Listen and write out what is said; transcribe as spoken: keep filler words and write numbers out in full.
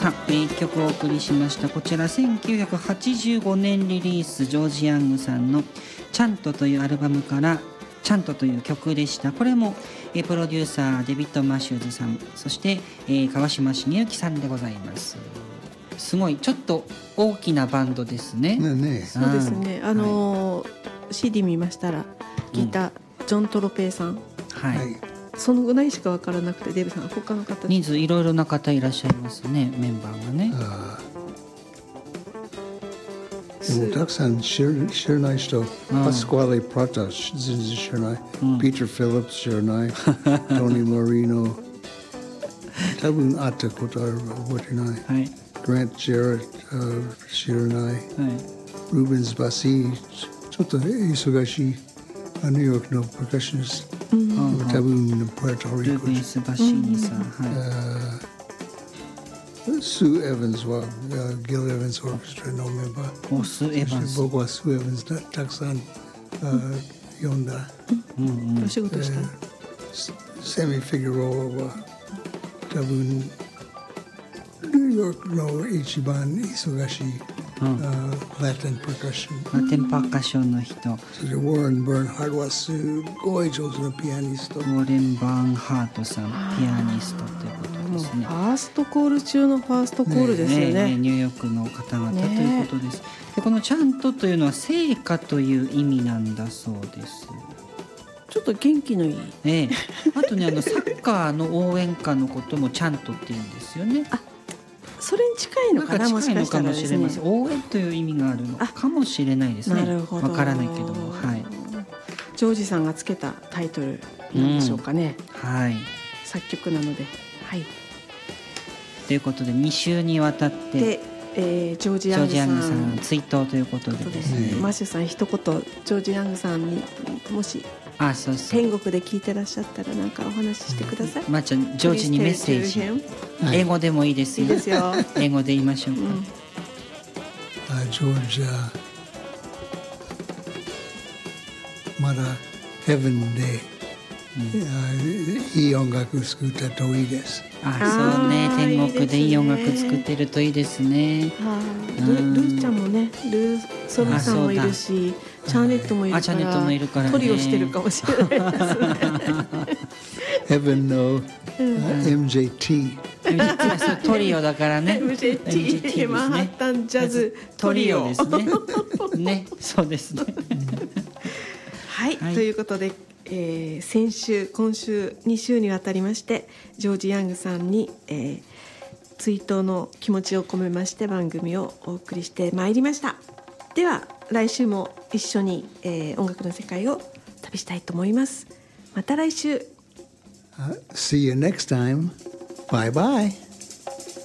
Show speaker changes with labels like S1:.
S1: さあ、えー、いっきょくお送りしました。こちらせんきゅうひゃくはちじゅうごねんリリース、ジョージ・ヤングさんのチャントというアルバムからチャントという曲でした。これも、えー、プロデューサーデビッド・マシューズさん、そして、えー、川島茂之さんでございます。すごいちょっと大きなバンドですね。
S2: ねね、
S3: そうですね。あのーはい、シーディー 見ましたらギター、うん、ジョン・トロペイさん、
S1: はい、はい、
S3: そのぐらいしか分からなくて、デビさん他の方
S1: 人数いろいろな方いらっしゃいますね、メンバーがね。
S2: あでもたくさん知らない人、パスコアレ・プラタ全然知らない、うん、ピーター・フィリップス知らない、トニー・モリーノ多分会ったことある覚えてない、はい、グラント・ジェラット知らない、はい、ルーベンス・バシーちょっと忙しいニューヨークのプロカッショニスト、うん、多分プエルトリコ
S1: ルーベンス・バシーニさん、
S2: スー・エヴァンズはギル・エヴァンズ・オーケストラのメンバー。
S1: おスー・エヴァンズ。
S2: 僕はスー・エヴァンズたくさん読んだ。
S3: うんうんうん、お仕事した。
S2: セミ・フィギュローは多分ニューヨークの一番忙しい、うん、ラテンパーカッション。
S1: ラテンパーカッションの人。
S2: それでウォーレン・バーンハートはすごい上手なピアニスト。
S1: ウォーレン・バーンハートさん、ピアニストということですね。
S3: ファーストコール中のファーストコールですよね。
S1: ねねニューヨークの方々ということです。でこのチャントというのは聖歌という意味なんだそうです。
S3: ちょっと元気のいい、
S1: ええ、あとねあのサッカーの応援歌のこともチャントって言うんですよね。
S3: あ、それに近いのかな、もしかしたらですね。
S1: 応援という意味があるのかもしれないですね。
S3: なるほど。
S1: わからないけども、はい。
S3: ジョージさんがつけたタイトルなんでしょうかね。
S1: うん、はい。
S3: 作曲なので、はい。
S1: ということでに週にわたって
S3: で、えー、ジョージ・ヤングさん、
S1: さん追悼ということでですね。
S3: マシューさん一言ジョージ・ヤングさんにもし。
S1: あ、そうそう。
S3: 天国で聞いてらっしゃったらなんかお話ししてください。
S1: まーちゃんジョージにメッセージ、はい、英語でもいいですよ。
S3: いいですよ。
S1: 英語で言いましょうか。うん、
S2: ジョージはまだヘブンで、うん、いい音楽作ったといいです。
S1: あ、そうね、天国でいい音楽作ってるといいですね。
S3: ル, ルーちゃんもね、ルーソルさんもいるし、チャーネットもいるから、
S1: チャーネットもいるからね、
S3: トリオしてるかもしれないですね。
S2: ヘブンの エムジェーティ
S1: ー トリオだからね。
S3: エムジェーティー マンハッタンジャズトリオ
S1: ですね。ね、そうですね。
S3: はい、はい、ということで、えー、先週今週に週にわたりましてジョージ・ヤングさんに、えー、追悼の気持ちを込めまして番組をお送りしてまいりました。では来週も一緒に、えー、音楽の世界を旅したいと思います。また来週。
S2: uh, See you next time. Bye bye.